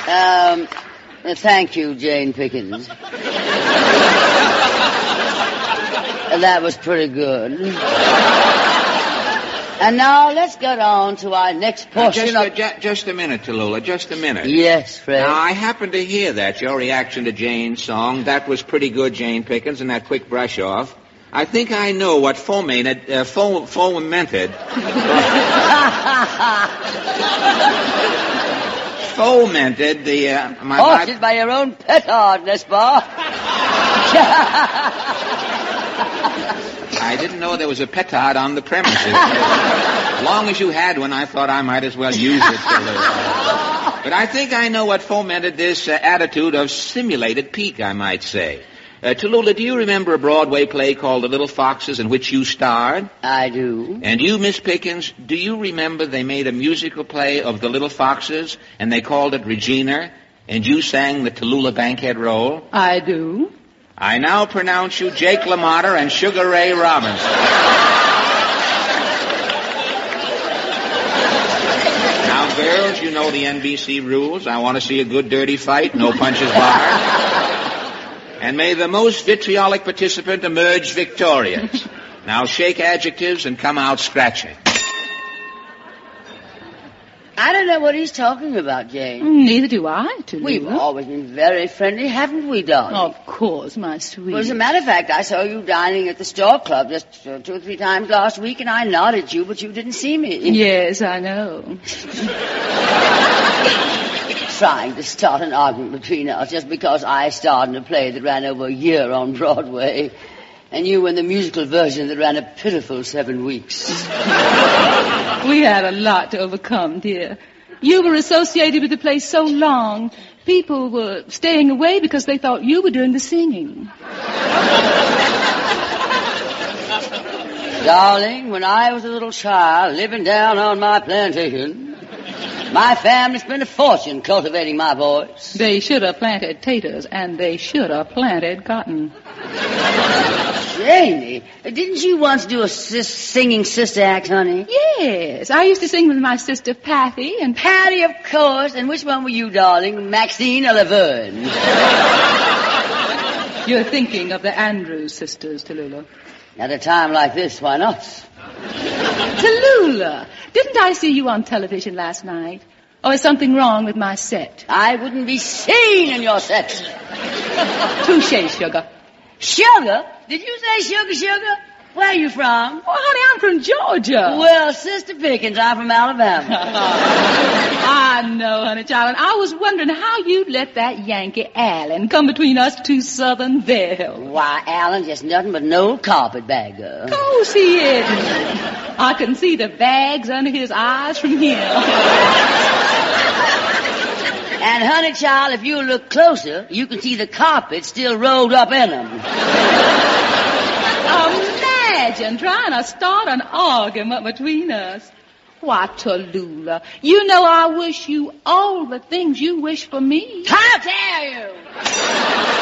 Thank you, Jane Pickens. That was pretty good. And now let's get on to our next portion Just a minute, Tallulah, just a minute. Yes, Fred. Now, I happened to hear that, your reaction to Jane's song. That was pretty good, Jane Pickens, and that quick brush off. I think I know what fomented the... Haunted by your own petard, n'est-ce pas? I didn't know there was a petard on the premises. As long as you had one, I thought I might as well use it. But I think I know what fomented this attitude of simulated pique, I might say. Tallulah, do you remember a Broadway play called The Little Foxes in which you starred? I do. And you, Miss Pickens, do you remember they made a musical play of The Little Foxes and they called it Regina and you sang the Tallulah Bankhead role? I do. I now pronounce you Jake LaMotta and Sugar Ray Robinson. Now, girls, you know the NBC rules. I want to see a good dirty fight, no punches barred. And may the most vitriolic participant emerge victorious. Now shake adjectives and come out scratching. I don't know what he's talking about, Jane. Neither do I, Tallulah. We've always been very friendly, haven't we, darling? Of course, my sweet. Well, as a matter of fact, I saw you dining at the Store Club just 2 or 3 times last week, and I nodded you, but you didn't see me. Yes, I know. Trying to start an argument between us just because I starred in a play that ran over a year on Broadway, and you in the musical version that ran a pitiful 7 weeks. We had a lot to overcome, dear. You were associated with the place so long, people were staying away because they thought you were doing the singing. Darling, when I was a little child living down on my plantation, my family spent a fortune cultivating my voice. They should have planted taters, and they should have planted cotton. Janie, didn't you once do a singing sister act, honey? Yes, I used to sing with my sister Patty, and... Patty, of course. And which one were you, darling, Maxine or Laverne? You're thinking of the Andrews sisters, Tallulah. At a time like this, why not? Tallulah, didn't I see you on television last night? Or is something wrong with my set? I wouldn't be seen in your set. Touché, sugar. Sugar? Did you say sugar? Where are you from? Oh, honey, I'm from Georgia. Well, Sister Pickens, I'm from Alabama. I know, honey, child. And I was wondering how you'd let that Yankee Allen come between us two Southern belles. Why, Allen just nothing but an old carpetbagger. Of course he isn't. I can see the bags under his eyes from here. And, honey, child, if you look closer, you can see the carpet still rolled up in them. Imagine trying to start an argument between us. Why, Tallulah, you know I wish you all the things you wish for me. How dare you!